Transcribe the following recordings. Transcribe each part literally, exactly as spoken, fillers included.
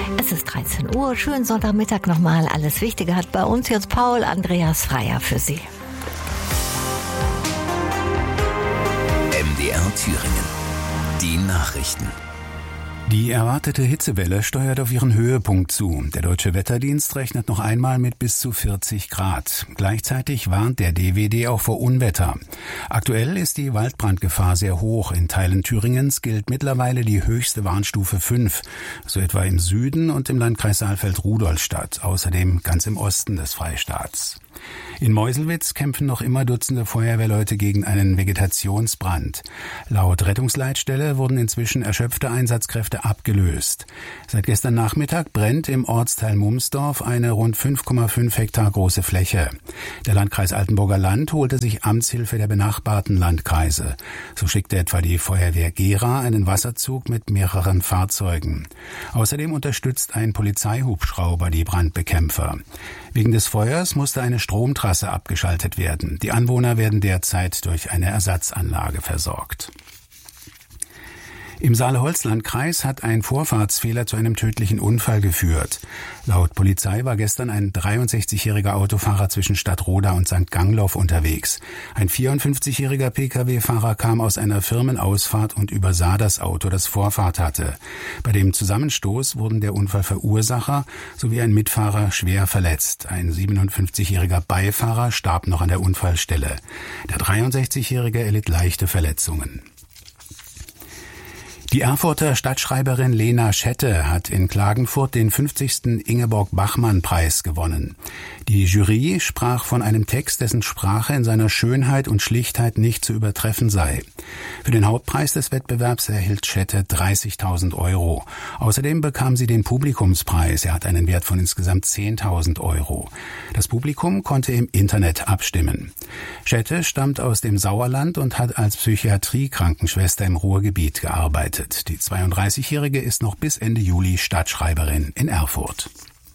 Es ist dreizehn Uhr, schönen Sonntagmittag nochmal. Alles Wichtige hat bei uns jetzt Paul Andreas Freier für Sie. M D R Thüringen. Die Nachrichten. Die erwartete Hitzewelle steuert auf ihren Höhepunkt zu. Der Deutsche Wetterdienst rechnet noch einmal mit bis zu vierzig Grad. Gleichzeitig warnt der D W D auch vor Unwetter. Aktuell ist die Waldbrandgefahr sehr hoch. In Teilen Thüringens gilt mittlerweile die höchste Warnstufe fünf, so etwa im Süden und im Landkreis Saalfeld-Rudolstadt, außerdem ganz im Osten des Freistaats. In Meuselwitz kämpfen noch immer Dutzende Feuerwehrleute gegen einen Vegetationsbrand. Laut Rettungsleitstelle wurden inzwischen erschöpfte Einsatzkräfte abgelöst. Seit gestern Nachmittag brennt im Ortsteil Mumsdorf eine rund fünf Komma fünf Hektar große Fläche. Der Landkreis Altenburger Land holte sich Amtshilfe der benachbarten Landkreise. So schickte etwa die Feuerwehr Gera einen Wasserzug mit mehreren Fahrzeugen. Außerdem unterstützt ein Polizeihubschrauber die Brandbekämpfer. Wegen des Feuers musste eine Stromtrasse abgeschaltet werden. Die Anwohner werden derzeit durch eine Ersatzanlage versorgt. Im Saale-Holzland-Kreis hat ein Vorfahrtsfehler zu einem tödlichen Unfall geführt. Laut Polizei war gestern ein dreiundsechzigjähriger Autofahrer zwischen Stadtroda und Sankt Gangloff unterwegs. Ein vierundfünfzigjähriger Pkw-Fahrer kam aus einer Firmenausfahrt und übersah das Auto, das Vorfahrt hatte. Bei dem Zusammenstoß wurden der Unfallverursacher sowie ein Mitfahrer schwer verletzt. Ein siebenundfünfzigjähriger Beifahrer starb noch an der Unfallstelle. Der dreiundsechzigjährige erlitt leichte Verletzungen. Die Erfurter Stadtschreiberin Lena Schette hat in Klagenfurt den fünfzigsten Ingeborg-Bachmann-Preis gewonnen. Die Jury sprach von einem Text, dessen Sprache in seiner Schönheit und Schlichtheit nicht zu übertreffen sei. Für den Hauptpreis des Wettbewerbs erhielt Schette dreißigtausend Euro. Außerdem bekam sie den Publikumspreis. Er hat einen Wert von insgesamt zehntausend Euro. Das Publikum konnte im Internet abstimmen. Schette stammt aus dem Sauerland und hat als Psychiatrie-Krankenschwester im Ruhrgebiet gearbeitet. Die zweiunddreißigjährige ist noch bis Ende Juli Stadtschreiberin in Erfurt.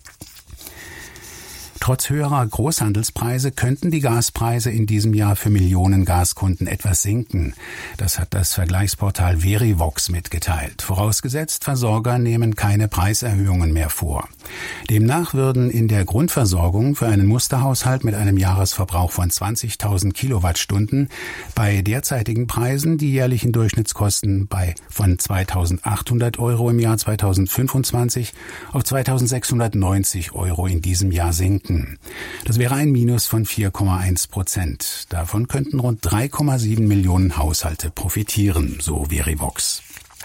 Trotz höherer Großhandelspreise könnten die Gaspreise in diesem Jahr für Millionen Gaskunden etwas sinken. Das hat das Vergleichsportal Verivox mitgeteilt. Vorausgesetzt, Versorger nehmen keine Preiserhöhungen mehr vor. Demnach würden in der Grundversorgung für einen Musterhaushalt mit einem Jahresverbrauch von zwanzigtausend Kilowattstunden bei derzeitigen Preisen die jährlichen Durchschnittskosten bei von zweitausendachthundert Euro im Jahr zweitausendfünfundzwanzig auf zweitausendsechshundertneunzig Euro in diesem Jahr sinken. Das wäre ein Minus von vier Komma eins Prozent. Davon könnten rund drei Komma sieben Millionen Haushalte profitieren, so Verivox.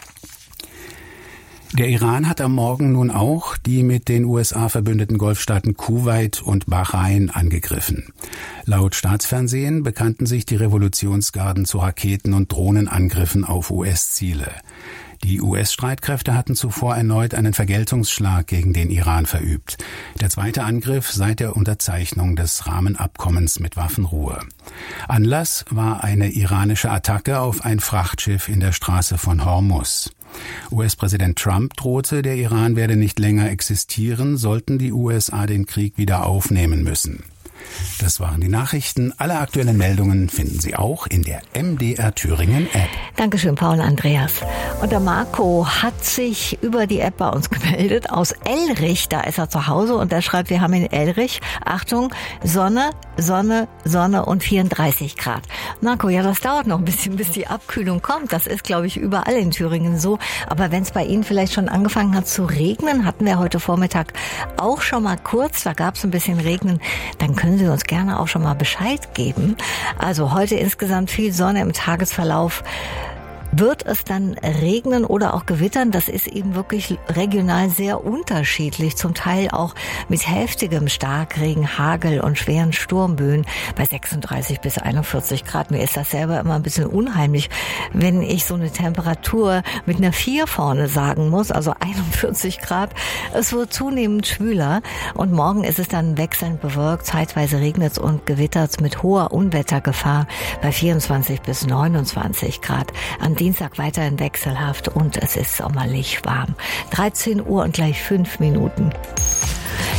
Der Iran hat am Morgen nun auch die mit den U S A verbündeten Golfstaaten Kuwait und Bahrain angegriffen. Laut Staatsfernsehen bekannten sich die Revolutionsgarden zu Raketen- und Drohnenangriffen auf U S-Ziele. Die U S-Streitkräfte hatten zuvor erneut einen Vergeltungsschlag gegen den Iran verübt. Der zweite Angriff seit der Unterzeichnung des Rahmenabkommens mit Waffenruhe. Anlass war eine iranische Attacke auf ein Frachtschiff in der Straße von Hormuz. U S-Präsident Trump drohte, der Iran werde nicht länger existieren, sollten die U S A den Krieg wieder aufnehmen müssen. Das waren die Nachrichten. Alle aktuellen Meldungen finden Sie auch in der M D R Thüringen App. Dankeschön, Paul Andreas. Und der Marco hat sich über die App bei uns gemeldet aus Elrich. Da ist er zu Hause und er schreibt, wir haben in Elrich, Achtung, Sonne, Sonne, Sonne und vierunddreißig Grad. Marco, ja, das dauert noch ein bisschen, bis die Abkühlung kommt. Das ist, glaube ich, überall in Thüringen so. Aber wenn es bei Ihnen vielleicht schon angefangen hat zu regnen, hatten wir heute Vormittag auch schon mal kurz, da gab es ein bisschen Regnen, dann können Sie uns gerne auch schon mal Bescheid geben. Also heute insgesamt viel Sonne im Tagesverlauf. Wird es dann regnen oder auch gewittern? Das ist eben wirklich regional sehr unterschiedlich. Zum Teil auch mit heftigem Starkregen, Hagel und schweren Sturmböen bei sechsunddreißig bis einundvierzig Grad. Mir ist das selber immer ein bisschen unheimlich, wenn ich so eine Temperatur mit einer vier vorne sagen muss, also einundvierzig Grad. Es wird zunehmend schwüler und morgen ist es dann wechselnd bewölkt. Zeitweise regnet es und gewittert es mit hoher Unwettergefahr bei vierundzwanzig bis neunundzwanzig Grad. An Dienstag weiterhin wechselhaft und es ist sommerlich warm. dreizehn Uhr und gleich fünf Minuten.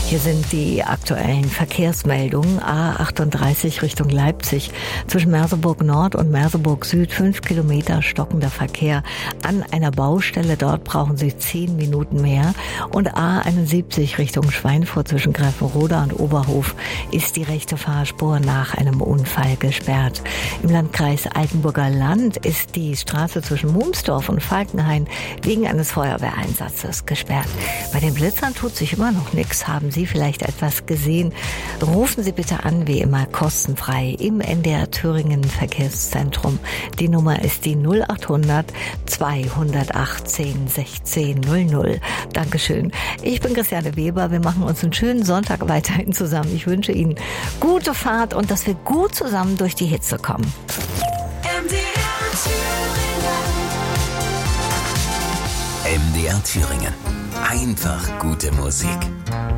Hier sind die aktuellen Verkehrsmeldungen. A achtunddreißig Richtung Leipzig. Zwischen Merseburg Nord und Merseburg Süd fünf Kilometer stockender Verkehr an einer Baustelle. Dort brauchen Sie zehn Minuten mehr. Und A einundsiebzig Richtung Schweinfurt zwischen Greifenroda und Oberhof ist die rechte Fahrspur nach einem Unfall gesperrt. Im Landkreis Altenburger Land ist die Straße zwischen Mumsdorf und Falkenhain wegen eines Feuerwehreinsatzes gesperrt. Bei den Blitzern tut sich immer noch nichts. Haben Sie vielleicht etwas gesehen? Rufen Sie bitte an, wie immer kostenfrei im N D R Thüringen Verkehrszentrum. Die Nummer ist die null achthundert zweihundertachtzehn sechzehn null null. Dankeschön. Ich bin Christiane Weber. Wir machen uns einen schönen Sonntag weiterhin zusammen. Ich wünsche Ihnen gute Fahrt und dass wir gut zusammen durch die Hitze kommen. M D R Thüringen. M D R Thüringen. Einfach gute Musik.